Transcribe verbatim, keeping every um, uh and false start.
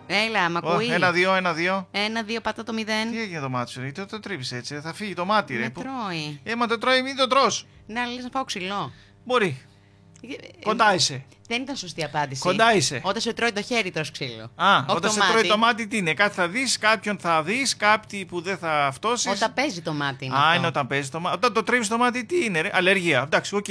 Έλα, μ' ακούει. Ένα, δύο, ένα, δύο. Ένα, δύο, πατά το μηδέν. Τι έγινε το μάτι σου, γιατί το τρίβεις έτσι, θα φύγει το μάτι, ρε. Με Που- τρώει. Ε, μα το τρώει, μην το τρως. Να λες να φάω ξυλό. Μπορεί. Ε, Κοντά είσαι. Δεν ήταν σωστή απάντηση. Κοντά είσαι. Όταν σε τρώει το χέρι, τρως ξύλο. Α, Όχι όταν το σε μάτι. τρώει το μάτι, τι είναι. Κάτι θα δεις, κάποιον θα δεις, κάτι που δεν θα αυτόσεις. Όταν παίζει το μάτι είναι Α, αυτό. είναι όταν παίζει το μάτι. Όταν το τρίβεις το μάτι, τι είναι, ρε. Αλλεργία. Εντάξει, οκ.